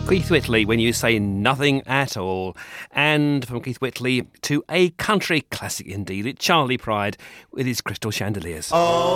Keith Whitley, When You Say Nothing at All. And from Keith Whitley to a country classic indeed, it's Charlie Pride with his Crystal Chandeliers. Oh.